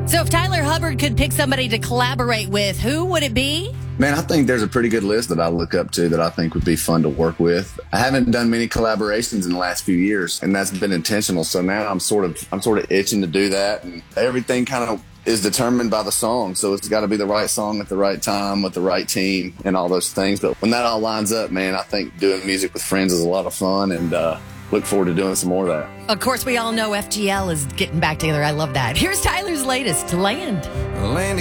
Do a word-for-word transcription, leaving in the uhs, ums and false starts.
So if Tyler Hubbard could pick somebody to collaborate with, who would it be? Man, I think there's a pretty good list that I look up to that I think would be fun to work with. I haven't done many collaborations in the last few years, and that's been intentional. So now I'm sort of I'm sort of itching to do that, and everything kind of is determined by the song. So it's got to be the right song at the right time with the right team and all those things. But when that all lines up, man, I think doing music with friends is a lot of fun, and uh, look forward to doing some more of that. Of course, we all know F G L is getting back together. I love that. Here's Tyler's latest, Land. Land